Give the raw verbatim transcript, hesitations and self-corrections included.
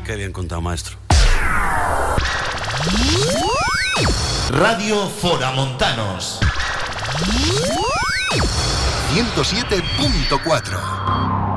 Qué bien contado, maestro. Radio Foramontanos ciento siete punto cuatro.